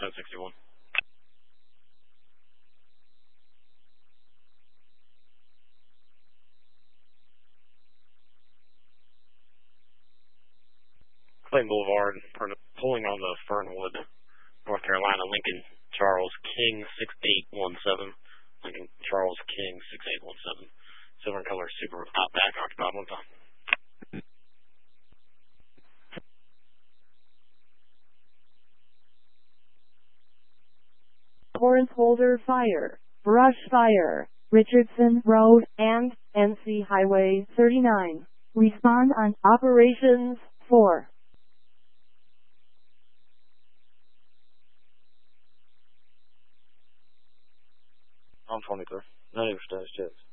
1061. Clayton Boulevard, pulling on the Fernwood, North Carolina, Lincoln Charles King 6817. Lincoln Charles King 6817. Silver and color Subaru Outback, occupied 1 time. Torrance Holder Fire, Brush Fire, Richardson Road, and NC Highway 39. Respond on Operations 4. I'm 23. None of your status checks.